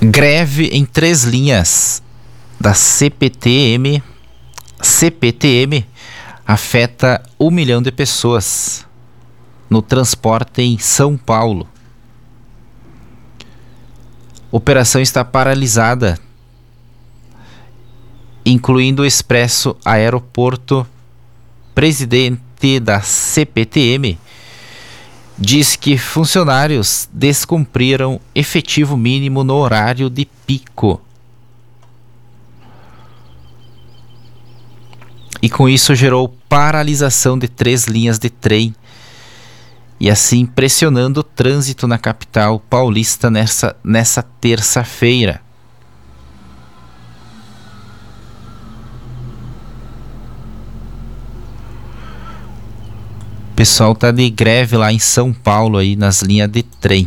Greve em 3 linhas da CPTM afeta 1 milhão de pessoas no transporte em São Paulo. Operação está paralisada, incluindo o Expresso Aeroporto. Presidente da CPTM diz que funcionários descumpriram efetivo mínimo no horário de pico. E com isso gerou paralisação de 3 linhas de trem e assim pressionando o trânsito na capital paulista nessa terça-feira. O pessoal tá de greve lá em São Paulo aí nas linhas de trem.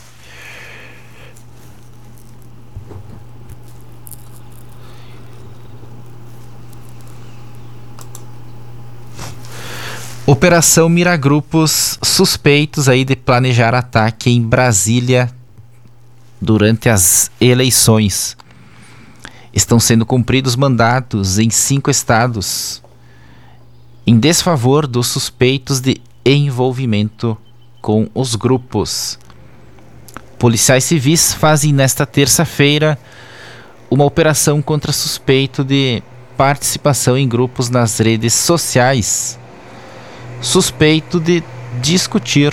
Operação mira grupos suspeitos aí de planejar ataque em Brasília durante as eleições. Estão sendo cumpridos mandados em 5 estados em desfavor dos suspeitos de envolvimento com os grupos. Policiais civis fazem nesta terça-feira uma operação contra suspeito de participação em grupos nas redes sociais, suspeito de discutir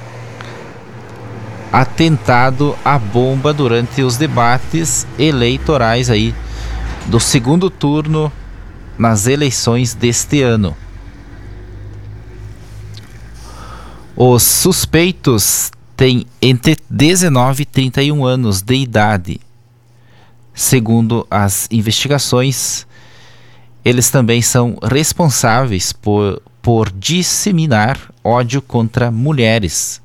atentado à bomba durante os debates eleitorais aí do segundo turno nas eleições deste ano. Os suspeitos têm entre 19 e 31 anos de idade. Segundo as investigações, eles também são responsáveis por disseminar ódio contra mulheres.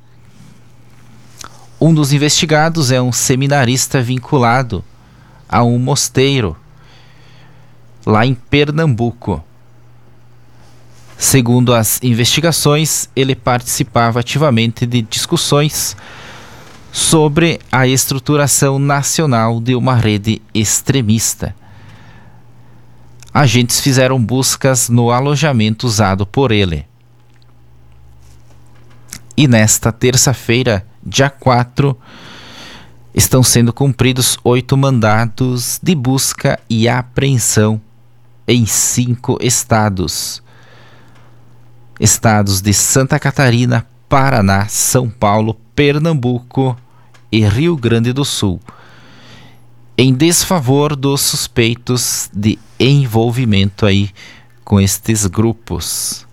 Um dos investigados é um seminarista vinculado a um mosteiro lá em Pernambuco. Segundo as investigações, ele participava ativamente de discussões sobre a estruturação nacional de uma rede extremista. Agentes fizeram buscas no alojamento usado por ele. E nesta terça-feira, dia 4, estão sendo cumpridos 8 mandados de busca e apreensão em 5 estados. Estados de Santa Catarina, Paraná, São Paulo, Pernambuco e Rio Grande do Sul, em desfavor dos suspeitos de envolvimento aí com estes grupos.